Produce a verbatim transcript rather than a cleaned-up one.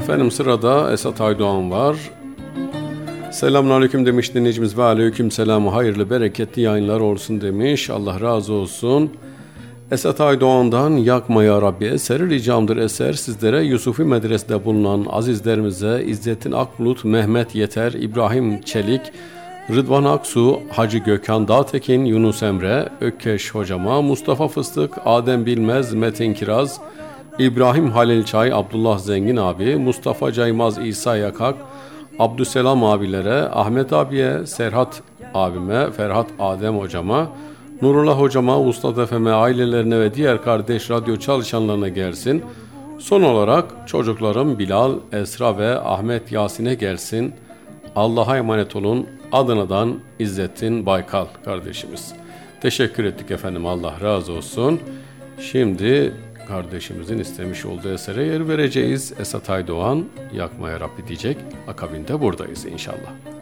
Efendim sırada Esat Aydoğan var. Selamünaleyküm demiş dinleyicimiz ve aleyküm selam, hayırlı bereketli yayınlar olsun demiş. Allah razı olsun. Esat Aydoğan'dan Yakma Ya Rabbi eseri ricamdır eser sizlere Yusufi Medrese'de bulunan azizlerimize İzzettin Akbulut, Mehmet Yeter, İbrahim Çelik, Rıdvan Aksu, Hacı Gökhan Dağtekin, Yunus Emre, Ökkeş Hocama, Mustafa Fıstık, Adem Bilmez, Metin Kiraz, İbrahim Halil Çay, Abdullah Zengin abi, Mustafa Caymaz, İsa Yakak, Abdüselam abilere, Ahmet abiye, Serhat abime, Ferhat Adem hocama, Nurullah hocama, Ustad Efem'e, ailelerine ve diğer kardeş radyo çalışanlarına gelsin. Son olarak çocuklarım Bilal, Esra ve Ahmet Yasin'e gelsin. Allah'a emanet olun. Adana'dan İzzettin Baykal kardeşimiz. Teşekkür ettik efendim, Allah razı olsun. Şimdi kardeşimizin istemiş olduğu esere yer vereceğiz. Esat Aydoğan Yakma Ya Rabbi diyecek. Akabinde buradayız inşallah.